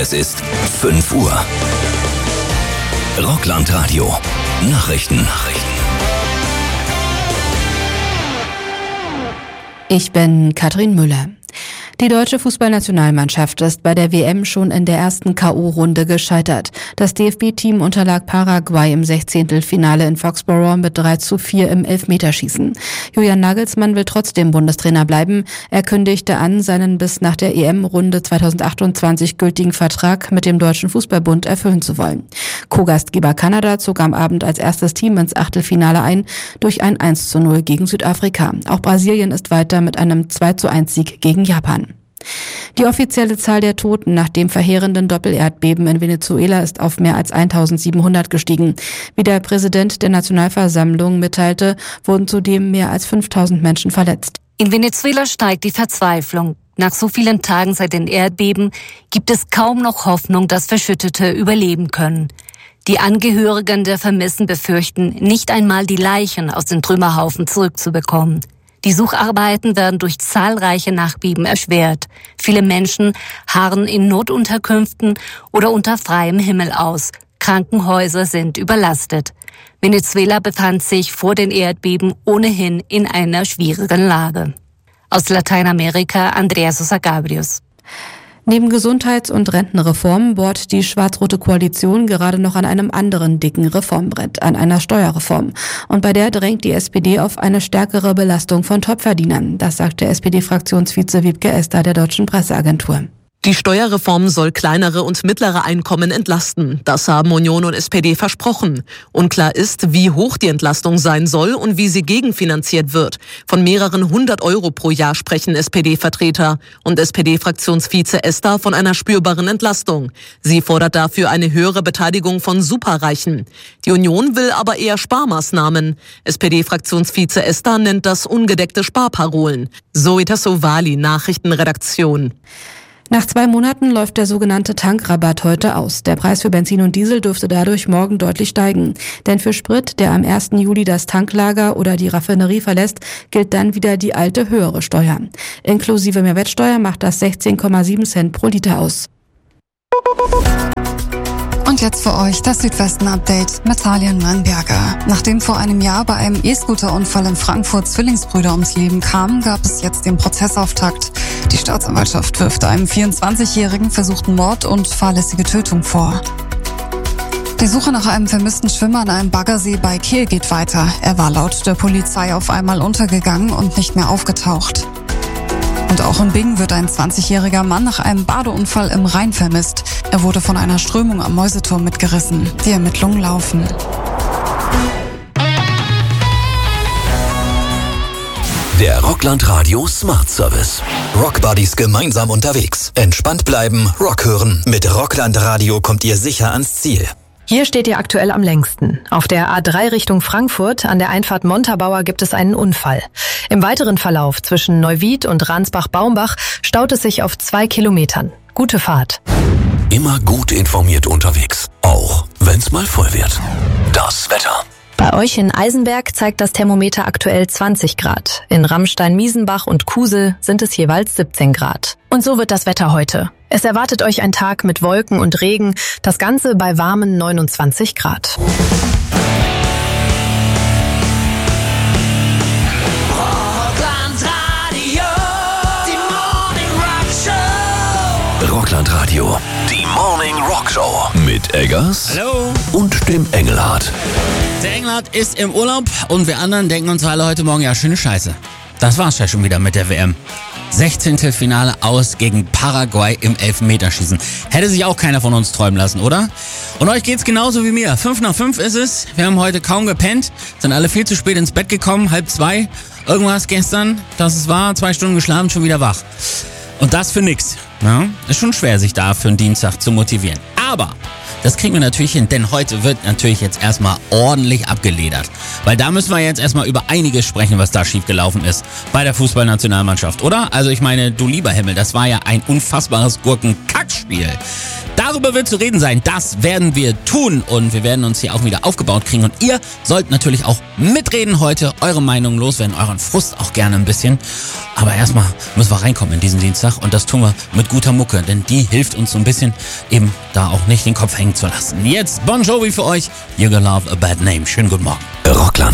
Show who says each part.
Speaker 1: Es ist 5 Uhr. Rockland-Radio. Nachrichten.
Speaker 2: Ich bin Katrin Müller. Die deutsche Fußballnationalmannschaft ist bei der WM schon in der ersten K.O.-Runde gescheitert. Das DFB-Team unterlag Paraguay im 16. in Foxborough mit 3:4 im Elfmeterschießen. Julian Nagelsmann will trotzdem Bundestrainer bleiben. Er kündigte an, seinen bis nach der EM-Runde 2028 gültigen Vertrag mit dem Deutschen Fußballbund erfüllen zu wollen. Co-Gastgeber Kanada zog am Abend als erstes Team ins Achtelfinale ein durch ein 1:0 gegen Südafrika. Auch Brasilien ist weiter mit einem 2:1-Sieg gegen Japan. Die offizielle Zahl der Toten nach dem verheerenden Doppelerdbeben in Venezuela ist auf mehr als 1700 gestiegen. Wie der Präsident der Nationalversammlung mitteilte, wurden zudem mehr als 5000 Menschen verletzt.
Speaker 3: In Venezuela steigt die Verzweiflung. Nach so vielen Tagen seit den Erdbeben gibt es kaum noch Hoffnung, dass Verschüttete überleben können. Die Angehörigen der Vermissten befürchten, nicht einmal die Leichen aus den Trümmerhaufen zurückzubekommen. Die Sucharbeiten werden durch zahlreiche Nachbeben erschwert. Viele Menschen harren in Notunterkünften oder unter freiem Himmel aus. Krankenhäuser sind überlastet. Venezuela befand sich vor den Erdbeben ohnehin in einer schwierigen Lage. Aus Lateinamerika, Andrea Sosa Gabrius.
Speaker 2: Neben Gesundheits- und Rentenreformen bohrt die schwarz-rote Koalition gerade noch an einem anderen dicken Reformbrett, an einer Steuerreform. Und bei der drängt die SPD auf eine stärkere Belastung von Topverdienern. Das sagte SPD-Fraktionsvize Wiebke Esther der Deutschen Presseagentur.
Speaker 4: Die Steuerreform soll kleinere und mittlere Einkommen entlasten. Das haben Union und SPD versprochen. Unklar ist, wie hoch die Entlastung sein soll und wie sie gegenfinanziert wird. Von mehreren 100 Euro pro Jahr sprechen SPD-Vertreter und SPD-Fraktionsvize Esther von einer spürbaren Entlastung. Sie fordert dafür eine höhere Beteiligung von Superreichen. Die Union will aber eher Sparmaßnahmen. SPD-Fraktionsvize Esther nennt das ungedeckte Sparparolen. Zoe Tassovali, Nachrichtenredaktion.
Speaker 2: Nach 2 Monaten läuft der sogenannte Tankrabatt heute aus. Der Preis für Benzin und Diesel dürfte dadurch morgen deutlich steigen. Denn für Sprit, der am 1. Juli das Tanklager oder die Raffinerie verlässt, gilt dann wieder die alte höhere Steuer. Inklusive Mehrwertsteuer macht das 16,7 Cent pro Liter aus.
Speaker 5: Und jetzt für euch das Südwesten-Update mit Talian Mannberger. Nachdem vor einem Jahr bei einem E-Scooter-Unfall in Frankfurt Zwillingsbrüder ums Leben kamen, gab es jetzt den Prozessauftakt. Die Staatsanwaltschaft wirft einem 24-Jährigen versuchten Mord und fahrlässige Tötung vor. Die Suche nach einem vermissten Schwimmer an einem Baggersee bei Kehl geht weiter. Er war laut der Polizei auf einmal untergegangen und nicht mehr aufgetaucht. Und auch in Bingen wird ein 20-jähriger Mann nach einem Badeunfall im Rhein vermisst. Er wurde von einer Strömung am Mäuseturm mitgerissen. Die Ermittlungen laufen.
Speaker 1: Der Rockland-Radio Smart Service. Rockbuddies gemeinsam unterwegs. Entspannt bleiben, Rock hören. Mit Rockland-Radio kommt ihr sicher ans Ziel.
Speaker 6: Hier steht ihr aktuell am längsten. Auf der A3 Richtung Frankfurt an der Einfahrt Montabaur gibt es einen Unfall. Im weiteren Verlauf zwischen Neuwied und Ransbach-Baumbach staut es sich auf 2 Kilometern. Gute Fahrt.
Speaker 1: Immer gut informiert unterwegs. Auch wenn's mal voll wird. Das Wetter.
Speaker 6: Bei euch in Eisenberg zeigt das Thermometer aktuell 20 Grad. In Ramstein-Miesenbach und Kusel sind es jeweils 17 Grad. Und so wird das Wetter heute. Es erwartet euch ein Tag mit Wolken und Regen, das Ganze bei warmen 29 Grad.
Speaker 1: Rockland-Radio, die Morning Rock Show. Mit Eggers.
Speaker 7: Hallo.
Speaker 1: Und dem Engelhardt.
Speaker 7: Der Engelhardt ist im Urlaub und wir anderen denken uns alle heute Morgen, ja, schöne Scheiße. Das war's ja schon wieder mit der WM. 16. Finale aus gegen Paraguay im Elfmeterschießen. Hätte sich auch keiner von uns träumen lassen, oder? Und euch geht's genauso wie mir. 5:05 ist es. Wir haben heute kaum gepennt, sind alle viel zu spät ins Bett gekommen, 1:30. Irgendwas gestern, das es war, 2 Stunden geschlafen, schon wieder wach. Und das für nix. Ja? Ist schon schwer, sich da für einen Dienstag zu motivieren. Aber das kriegen wir natürlich hin, denn heute wird natürlich jetzt erstmal ordentlich abgeledert. Weil da müssen wir jetzt erstmal über einiges sprechen, was da schiefgelaufen ist bei der Fußballnationalmannschaft, oder? Also ich meine, du lieber Himmel, das war ja ein unfassbares Gurkenkackspiel. Da Darüber wird zu reden sein. Das werden wir tun und wir werden uns hier auch wieder aufgebaut kriegen. Und ihr sollt natürlich auch mitreden heute, eure Meinung loswerden, euren Frust auch gerne ein bisschen. Aber erstmal müssen wir reinkommen in diesen Dienstag und das tun wir mit guter Mucke, denn die hilft uns so ein bisschen eben da auch nicht den Kopf hängen zu lassen. Jetzt Bon Jovi für euch. You're gonna love a bad name. Schönen guten Morgen.
Speaker 1: Rockland.